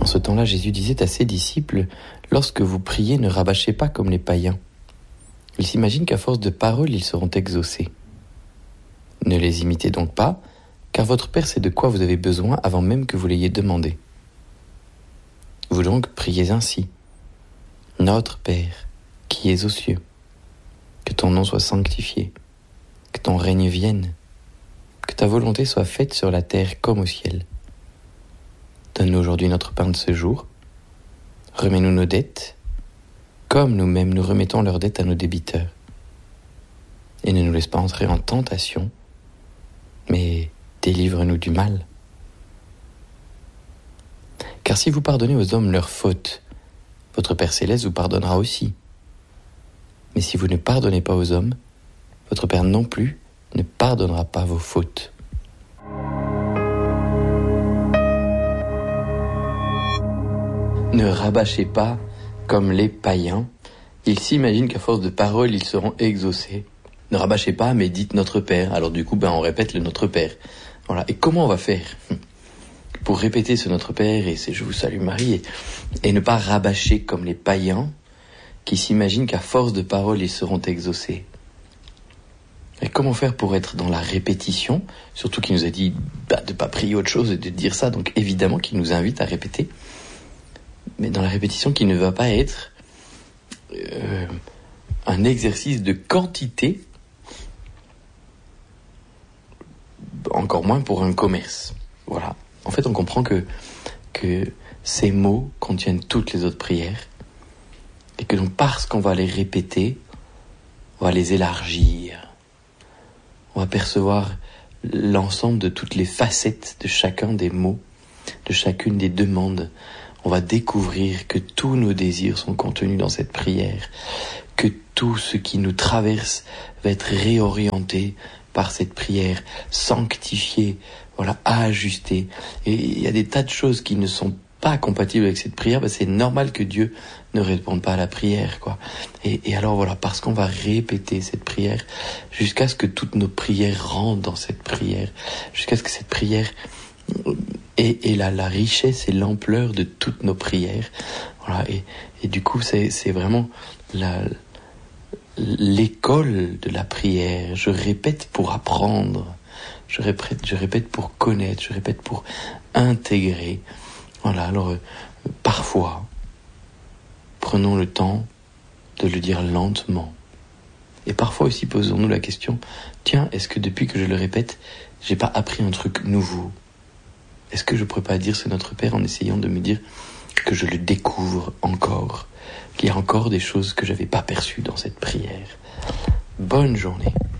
En ce temps-là, Jésus disait à ses disciples, « Lorsque vous priez, ne rabâchez pas comme les païens. Ils s'imaginent qu'à force de paroles, ils seront exaucés. Ne les imitez donc pas, car votre Père sait de quoi vous avez besoin avant même que vous l'ayez demandé. Vous donc priez ainsi. Notre Père, qui es aux cieux, que ton nom soit sanctifié, que ton règne vienne, que ta volonté soit faite sur la terre comme au ciel. Donne-nous aujourd'hui notre pain de ce jour. Remets-nous nos dettes, comme nous-mêmes nous remettons leurs dettes à nos débiteurs. Et ne nous laisse pas entrer en tentation, mais délivre-nous du mal. Car si vous pardonnez aux hommes leurs fautes, votre Père Céleste vous pardonnera aussi. Mais si vous ne pardonnez pas aux hommes, votre Père non plus ne pardonnera pas vos fautes. Ne rabâchez pas comme les païens. Ils s'imaginent qu'à force de paroles, ils seront exaucés. Ne rabâchez pas, mais dites notre Père. Alors du coup, on répète le Notre Père. Voilà. Et comment on va faire pour répéter ce Notre Père et c'est Je vous salue Marie et ne pas rabâcher comme les païens qui s'imaginent qu'à force de paroles, ils seront exaucés? Et comment faire pour être dans la répétition? Surtout qu'il nous a dit de ne pas prier autre chose et de dire ça. Donc évidemment qu'il nous invite à répéter. Mais dans la répétition qui ne va pas être un exercice de quantité, encore moins pour un commerce. Voilà. En fait, on comprend que ces mots contiennent toutes les autres prières et que donc parce qu'on va les répéter, on va les élargir. On va percevoir l'ensemble de toutes les facettes de chacun des mots, de chacune des demandes. On va découvrir que tous nos désirs sont contenus dans cette prière, que tout ce qui nous traverse va être réorienté par cette prière, sanctifié, ajusté. Et il y a des tas de choses qui ne sont pas compatibles avec cette prière, c'est normal que Dieu ne réponde pas à la prière, quoi. Et alors parce qu'on va répéter cette prière jusqu'à ce que toutes nos prières rentrent dans cette prière, jusqu'à ce que cette prière ait la richesse et l'ampleur de toutes nos prières. Voilà. Et du coup, c'est vraiment l'école de la prière. Je répète pour apprendre. Je répète pour connaître. Je répète pour intégrer. Voilà. Alors, parfois, prenons le temps de le dire lentement. Et parfois aussi, posons-nous la question, tiens, est-ce que depuis que je le répète, j'ai pas appris un truc nouveau? Est-ce que je pourrais pas dire ce Notre Père en essayant de me dire que je le découvre encore, qu'il y a encore des choses que j'avais pas perçues dans cette prière? Bonne journée.